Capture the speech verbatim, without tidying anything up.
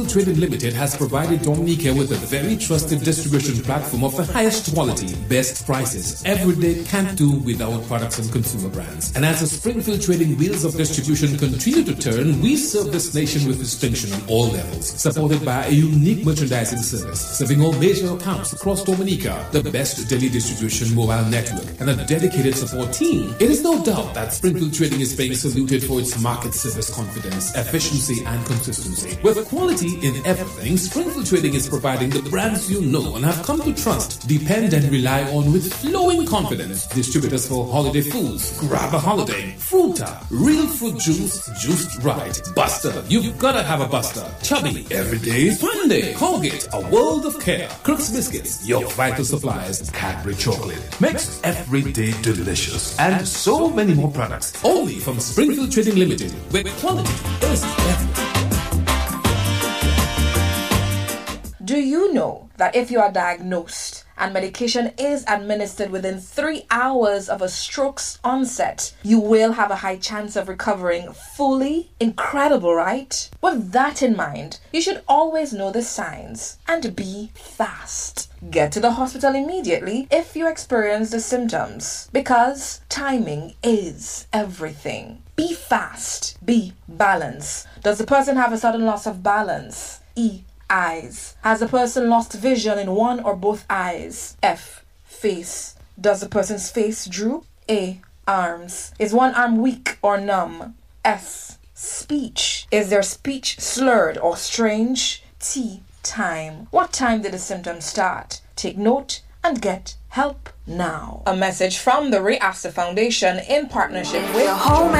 Springfield Trading Limited has provided Dominica with a very trusted distribution platform of the highest quality, best prices. Every day can't do without products and consumer brands. And as the Springfield Trading wheels of distribution continue to turn, we serve this nation with distinction on all levels, supported by a unique merchandising service, serving all major accounts across Dominica, the best daily distribution mobile network, and a dedicated support team. It is no doubt that Springfield Trading is being saluted for its market service confidence, efficiency, and consistency. With quality in everything, Springfield Trading is providing the brands you know and have come to trust, depend, and rely on with flowing confidence. Distributors for holiday foods, Grab a Holiday, Fruta, Real Fruit Juice, Juiced Right, Buster, you've gotta have a Buster, Chubby, Everyday Fun Day, Colgate, A World of Care, Crooks Biscuits, Your Vital Supplies, Cadbury Chocolate, makes every day delicious, and so many more products, only from Springfield Trading Limited, where quality is everything. Do you know that if you are diagnosed and medication is administered within three hours of a stroke's onset, you will have a high chance of recovering fully? Incredible, right? With that in mind, you should always know the signs and be fast. Get to the hospital immediately if you experience the symptoms, because timing is everything. Be fast. B. Balance. Does the person have a sudden loss of balance? E. Eyes. Has the person lost vision in one or both eyes? F. Face. Does the person's face droop? A. Arms. Is one arm weak or numb? S. Speech. Is their speech slurred or strange? T. Time. What time did the symptoms start? Take note and get help now. A message from the Ray Astor Foundation in partnership with